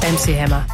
MC Hammer.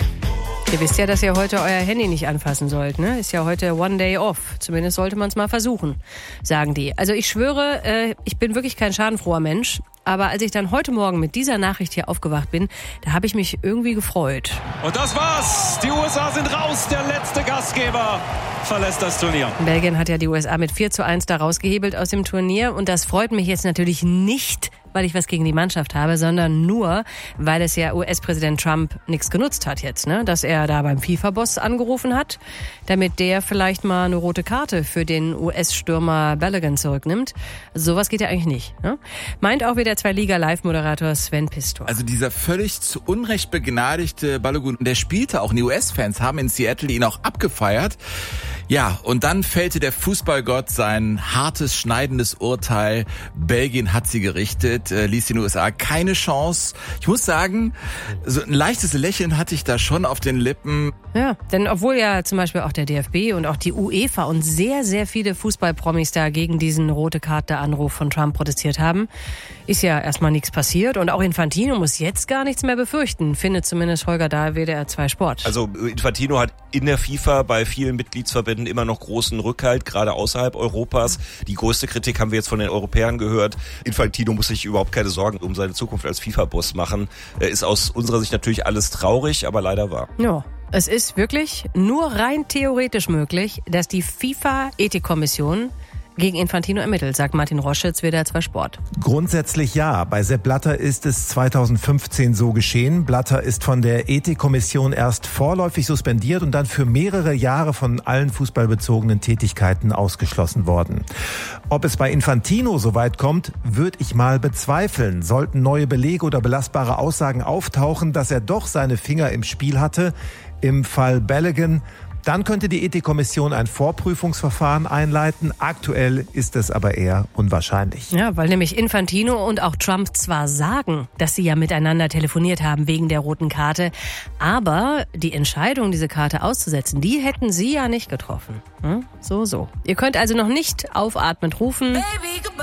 Ihr wisst ja, dass ihr heute euer Handy nicht anfassen sollt, ne? Ist ja heute One Day Off. Zumindest sollte man es mal versuchen, sagen die. Also ich schwöre, ich bin wirklich kein schadenfroher Mensch. Aber als ich dann heute Morgen mit dieser Nachricht hier aufgewacht bin, da habe ich mich irgendwie gefreut. Und das war's. Die USA sind raus. Der letzte Gastgeber verlässt das Turnier. Belgien hat ja die USA mit 4:1 da rausgehebelt aus dem Turnier. Und das freut mich jetzt natürlich nicht, weil ich was gegen die Mannschaft habe, sondern nur, weil es ja US-Präsident Trump nichts genutzt hat jetzt, ne? Dass er da beim FIFA-Boss angerufen hat, damit der vielleicht mal eine rote Karte für den US-Stürmer Balogun zurücknimmt. Sowas geht ja eigentlich nicht, ne? Meint auch wieder Zwei-Liga-Live-Moderator Sven Pistor. Also dieser völlig zu Unrecht begnadigte Balogun, der spielte auch, die US-Fans haben in Seattle ihn auch abgefeiert. Ja, und dann fällte der Fußballgott sein hartes, schneidendes Urteil. Belgien hat sie gerichtet, ließ den USA keine Chance. Ich muss sagen, so ein leichtes Lächeln hatte ich da schon auf den Lippen. Ja, denn obwohl ja zum Beispiel auch der DFB und auch die UEFA und sehr, sehr viele Fußballpromis da gegen diesen Rote-Karte-Anruf von Trump protestiert haben, ist ja erstmal nichts passiert. Und auch Infantino muss jetzt gar nichts mehr befürchten, findet zumindest Holger Dahl, WDR 2 Sport. Also Infantino hat in der FIFA bei vielen Mitgliedsverbänden immer noch großen Rückhalt, gerade außerhalb Europas. Die größte Kritik haben wir jetzt von den Europäern gehört. Infantino muss sich überhaupt keine Sorgen um seine Zukunft als FIFA-Boss machen. Ist aus unserer Sicht natürlich alles traurig, aber leider wahr. Ja. Es ist wirklich nur rein theoretisch möglich, dass die FIFA-Ethikkommission gegen Infantino ermittelt, sagt Martin Roschitz, WDR 2 Sport. Grundsätzlich ja. Bei Sepp Blatter ist es 2015 so geschehen. Blatter ist von der Ethikkommission erst vorläufig suspendiert und dann für mehrere Jahre von allen fußballbezogenen Tätigkeiten ausgeschlossen worden. Ob es bei Infantino so weit kommt, würde ich mal bezweifeln. Sollten neue Belege oder belastbare Aussagen auftauchen, dass er doch seine Finger im Spiel hatte, im Fall Balogun, dann könnte die Ethikkommission ein Vorprüfungsverfahren einleiten. Aktuell ist es aber eher unwahrscheinlich. Ja, weil nämlich Infantino und auch Trump zwar sagen, dass sie ja miteinander telefoniert haben wegen der roten Karte, aber die Entscheidung, diese Karte auszusetzen, die hätten sie ja nicht getroffen. So. Ihr könnt also noch nicht aufatmend rufen. Baby,